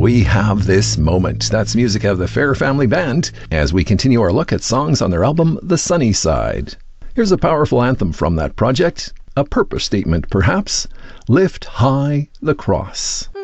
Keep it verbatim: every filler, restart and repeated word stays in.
We Have This Moment. That's music of the Fair Family Band as we continue our look at songs on their album, The Sunny Side. Here's a powerful anthem from that project. A purpose statement, perhaps. Lift high the cross.